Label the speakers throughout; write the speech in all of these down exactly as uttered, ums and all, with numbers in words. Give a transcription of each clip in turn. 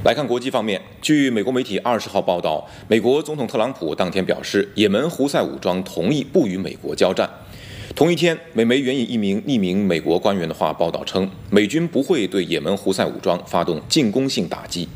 Speaker 1: 来看国际方面，据美国媒体二十号报道，美国总统特朗普当天表示，也门胡塞武装同意不与美国交战。同一天，美媒援引一名匿名美国官员的话报道称，美军不会对也门胡塞武装发动进攻性打击。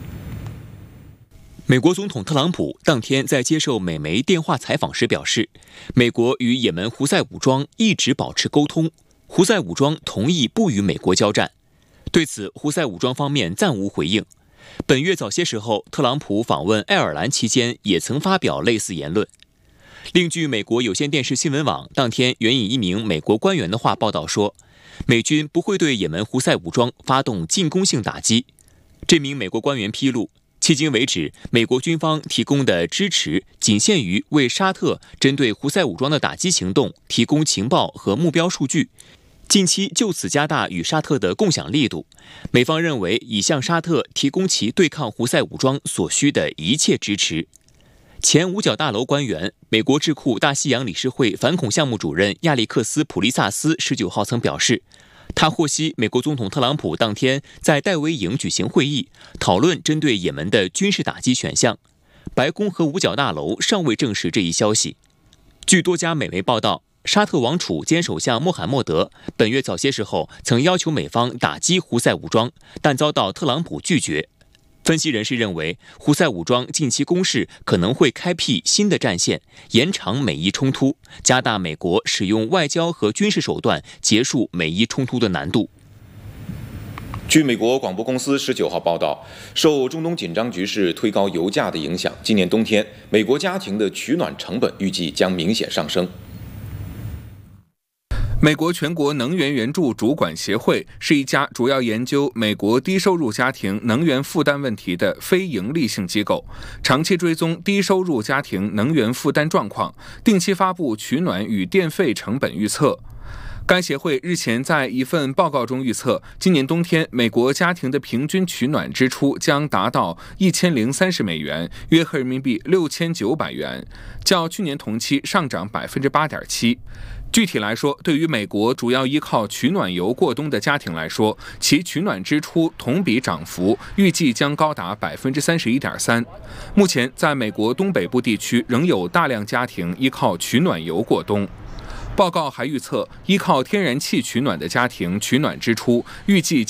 Speaker 2: 美国总统特朗普当天在接受美媒电话采访时表示，美国与也门胡塞武装一直保持沟通，胡塞武装同意不与美国交战。对此，胡塞武装方面暂无回应。本月早些时候，特朗普访问爱尔兰期间也曾发表类似言论。另据美国有线电视新闻网当天援引一名美国官员的话报道说，美军不会对也门胡塞武装发动进攻性打击。这名美国官员披露，迄今为止，美国军方提供的支持仅限于为沙特针对胡塞武装的打击行动提供情报和目标数据。近期就此加大与沙特的共享力度，美方认为已向沙特提供其对抗胡塞武装所需的一切支持。前五角大楼官员、美国智库大西洋理事会反恐项目主任亚历克斯·普利萨斯十九号曾表示，他获悉美国总统特朗普当天在戴维营举行会议，讨论针对也门的军事打击选项。白宫和五角大楼尚未证实这一消息。据多家美媒报道，沙特王储兼首相穆罕默德本月早些时候曾要求美方打击胡塞武装，但遭到特朗普拒绝。分析人士认为，胡塞武装近期攻势可能会开辟新的战线，延长美伊冲突，加大美国使用外交和军事手段结束美伊冲突的难度。
Speaker 1: 据美国广播公司十九号报道，受中东紧张局势推高油价的影响，今年冬天美国家庭的取暖成本预计将明显上升。
Speaker 3: 美国全国能源援助主管协会是一家主要研究美国低收入家庭能源负担问题的非营利性机构，长期追踪低收入家庭能源负担状况，定期发布取暖与电费成本预测。该协会日前在一份报告中预测，今年冬天美国家庭的平均取暖支出将达到一千零三十美元，约合人民币六千九百元，较去年同期上涨百分之八点七。具体来说，对于美国主要依靠取暖油过冬的家庭来说，其取暖支出同比涨幅预计将高达百分之三十一点三。目前，在美国东北部地区仍有大量家庭依靠取暖油过冬。报告还预测，依靠天然气取暖的家庭取暖支出预计